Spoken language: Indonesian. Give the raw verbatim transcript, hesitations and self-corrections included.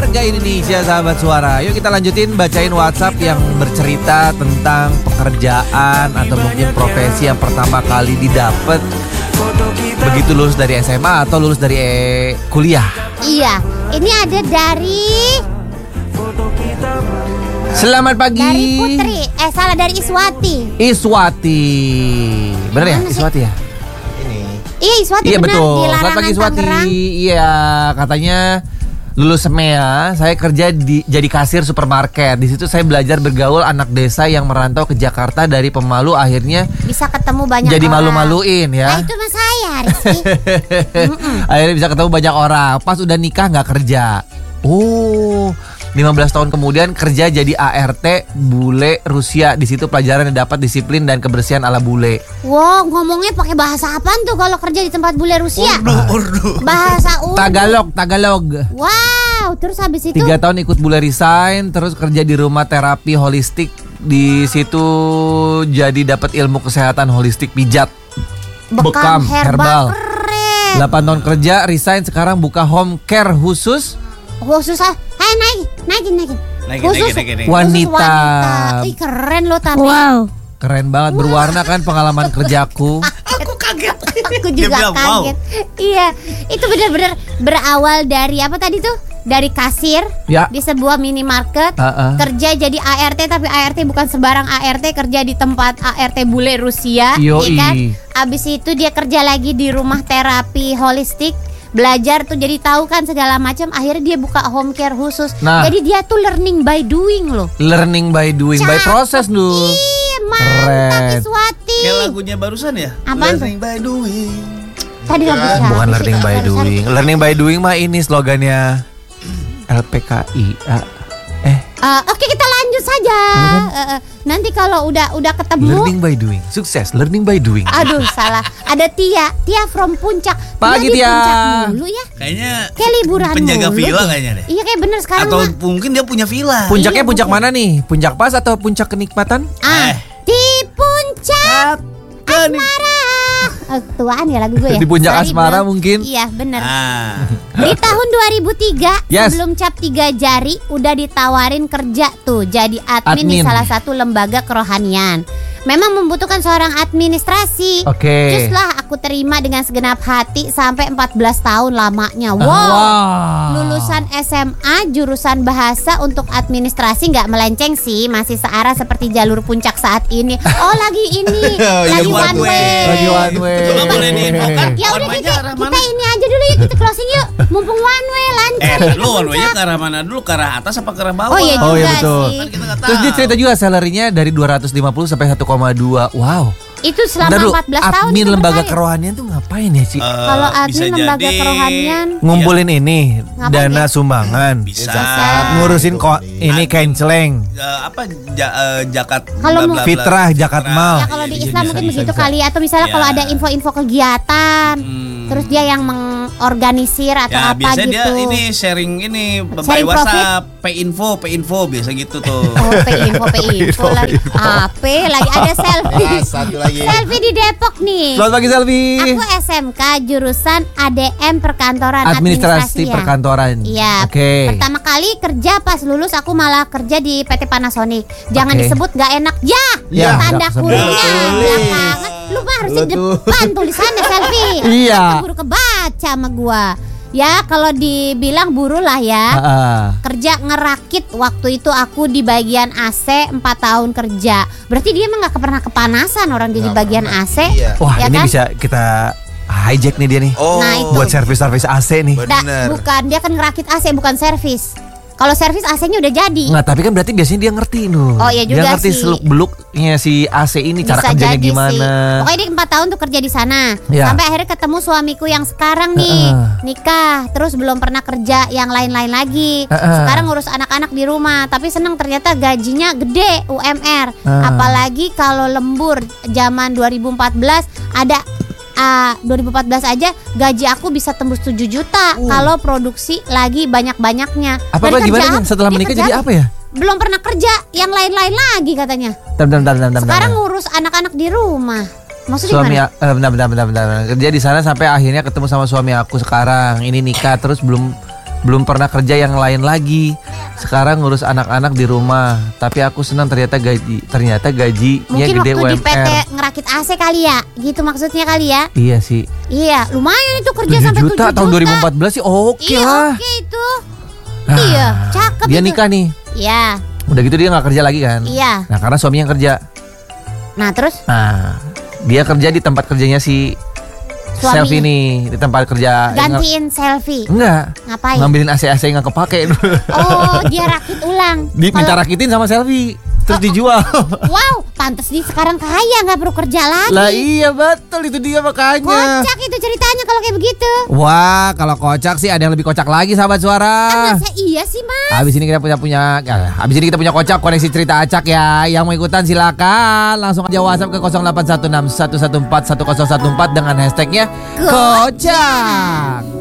warga Indonesia, sahabat suara. Yuk kita lanjutin bacain WhatsApp yang bercerita tentang pekerjaan atau mungkin profesi yang pertama kali didapat begitu lulus dari S M A atau lulus dari eh, kuliah. Iya, ini ada dari Selamat pagi. Dari Putri, eh salah dari Iswati. Iswati. Bener ya? Iswati ya? Iya Iswati Iya benar, betul. di Selamat Larangan pagi Iswati. Tangerang. Iya, katanya lulus S M E A, saya kerja di jadi kasir supermarket. Di situ saya belajar bergaul anak desa yang merantau ke Jakarta dari pemalu, akhirnya Bisa ketemu banyak jadi orang. malu-maluin ya. Nah itu mas saya Rizky. Akhirnya bisa ketemu banyak orang. Pas udah nikah nggak kerja. Oh, lima belas tahun kemudian kerja jadi A R T bule Rusia. Di situ pelajaran yang dapat disiplin dan kebersihan ala bule. Wow, ngomongnya pakai bahasa apaan tuh kalau kerja di tempat bule Rusia? Urdu, Urdu. Bahasa Urdu. Tagalog, Tagalog. Wow, terus habis itu Tiga tahun ikut bule resign, terus kerja di rumah terapi holistik. Di situ jadi dapat ilmu kesehatan holistik pijat. bekam, herbal, herbal. keren. delapan tahun kerja, resign, sekarang buka home care khusus Khusus ah, hai naik, naikin, naikin. Naikin, Khusus naikin, naikin. khusus Wanita. Ih keren lo tapi. Wow. Keren banget, berwarna kan pengalaman kerjaku. Aku kaget. Aku Dia juga bilang, wow. kaget. Iya, itu benar-benar berawal dari apa tadi tuh? Dari kasir Ya. di sebuah minimarket. Uh-uh. Kerja jadi A R T, tapi A R T bukan sembarang A R T, kerja di tempat A R T bule Rusia, Yoi. ya kan? Abis itu dia kerja lagi di rumah terapi holistik. Belajar tuh jadi tahu kan segala macam. Akhirnya dia buka home care khusus. Nah. Jadi dia tuh learning by doing loh. Learning by doing, by Cakep. process dulu. Iya, mantap Keren. Iswati. Kayak lagunya barusan ya? Apaan tuh? Learning by doing. Tadi lagu siapa Bukan sih? learning by Barusan. doing. Learning by doing mah ini slogannya L P K I A. Eh, Uh, Oke kita lanjut saja. Uh, uh, nanti kalau udah udah ketemu. learning by doing. Sukses, learning by doing. Aduh salah. Ada Tia, Tia from Puncak. Pagi, Dia di Tia. Puncak mulu ya. Kayaknya Kayak liburan penjaga mulu villa deh. kayaknya deh. Iya kayak bener sekarang Atau mah. mungkin dia punya villa. Puncaknya Iya, puncak bukan. mana nih? Puncak pas atau puncak kenikmatan? Ah, Eh. di Puncak Kan. Asmara. Eh, tuaan ya lagu gue ya. Di Puncak Sorry, Asmara Bang. mungkin. Iya bener. Ah. Di tahun dua ribu tiga Yes. sebelum cap tiga jari udah ditawarin kerja tuh jadi admin, di Admin. salah satu lembaga kerohanian. Memang membutuhkan seorang administrasi. Oke. Cus lah aku terima dengan segenap hati sampai empat belas tahun lamanya. Wow. Wow. Lulusan S M A jurusan bahasa untuk administrasi, nggak melenceng sih, masih searah seperti jalur puncak saat ini. Oh lagi ini, lagi one way. Lagi one way. Itu nggak boleh diinfokan. Ya One udah way-nya kita, arah kita mana? ini aja dulu yuk, kita closing yuk. Mumpung one way lancar. Eh, lu one way-nya ke arah mana dulu? Ke arah atas apa ke arah bawah? Oh iya Oh juga iya betul. sih. Kan kita nggak Terus dia tahu. cerita juga salary-nya dari dua ratus lima puluh sampai satu koma dua. Wow. Itu Bentar selama dulu, empat belas tahun. admin itu lembaga berkarir. kerohanian tuh ngapain ya sih? Eh, Kalau bisa admin lembaga jadi- kerohanian Ngumpulin ini Ngapain dana dia? sumbangan. Bisa. Ngurusin kok ini canceleng. Eh, apa ja- eh, jakat Kalau bla, mau- bla, bla. Fitrah, jakat mal. ya kalau Iya, di iya, Islam bisa, mungkin bisa, begitu bisa. kali ya. Atau misalnya Ya. kalau ada info-info kegiatan, Hmm. terus dia yang mengorganisir atau Ya apa biasanya gitu. dia ini sharing ini by Sharing WhatsApp, pay info, pay info biasa gitu tuh. Oh, P info, P info lagi. A P lagi ada selfie. Ah, satu lagi. Selfie di Depok nih. Selamat pagi Selvi. Aku S M K jurusan A D M perkantoran Administrasi administrasi ya. perkantoran. Iya. Oke. Pertama kali kerja pas lulus aku malah kerja di P T Panasonic. Jangan Oke. disebut gak enak. Ya, Ya, tanda nggak kurungnya sebut. belakangan. Lu mah harus di Lu tuh. depan tulisannya selfie. Iya. Keburu kebaca sama gua. Ya, kalau dibilang buruh lah ya. Ah, Kerja ngerakit waktu itu aku di bagian A C empat tahun kerja. Berarti dia emang gak pernah kepanasan orang dia di Nggak bagian pernah. A C. Iya. Wah Ya ini kan? bisa kita hijack nih dia nih. Oh, Nah, itu. Buat servis-servis A C nih. Da- bener. bukan, dia kan ngerakit A C bukan servis. Kalau servis A C-nya udah jadi. Nggak, tapi kan berarti biasanya dia ngerti nuh. Oh, iya juga Dia ngerti sih. seluk-beluknya si A C ini, cara Bisa kerjanya jadi gimana. sih. Pokoknya dia empat tahun tuh kerja di sana. Ya. Sampai akhirnya ketemu suamiku yang sekarang nih, Heeh. nikah, terus belum pernah kerja yang lain-lain lagi. Heeh. Sekarang ngurus anak-anak di rumah, tapi seneng ternyata gajinya gede U M R. Heeh. Apalagi kalau lembur zaman dua ribu empat belas ada ah, dua ribu empat belas aja gaji aku bisa tembus tujuh juta kalau produksi lagi banyak-banyaknya. Apa apa Dan gimana kerja nih? Setelah dia menikah kerja jadi apa ya? Belum pernah kerja yang lain-lain lagi katanya. Bentar, bentar, bentar, bentar, Sekarang bentar. ngurus anak-anak di rumah. Maksudnya Suami, gimana? eh, bentar, bentar, bentar, bentar. Kerja di sana sampai akhirnya ketemu sama suami aku sekarang. Ini nikah terus belum Belum pernah kerja yang lain lagi. Sekarang ngurus anak-anak di rumah. Tapi aku senang ternyata gaji Ternyata gajinya Mungkin gede waktu U M R. di P T ngerakit A C kali ya. Gitu maksudnya kali ya. Iya sih. Iya, lumayan itu kerja tujuh sampai tujuh juta juta tahun dua ribu empat belas sih oke Iya, lah. oke itu. Ah, Iya, cakep Dia itu. nikah nih. Iya. Udah gitu dia gak kerja lagi kan. Iya. Nah karena suaminya yang kerja. Nah, terus Nah dia kerja di tempat kerjanya si Suami. Selfie nih. Di tempat kerja. gantiin selfie. Enggak. Ngapain? Ngambilin A C A C yang gak kepake. Oh, dia rakit ulang. Diminta Kalau- rakitin sama Selfie. Terus dijual. Wow, pantes dia sekarang kaya, nggak perlu kerja lagi. Lah iya betul itu dia makanya. Kocak itu ceritanya kalau kayak begitu. Wah kalau kocak sih ada yang lebih kocak lagi sahabat suara. Masa iya sih, Mas? Habis ini kita punya punya ya, habis ini kita punya kocak koneksi cerita acak ya. Yang mau ikutan silakan langsung aja WhatsApp ke nol delapan satu enam satu satu empat satu nol satu empat dengan hashtagnya kocak.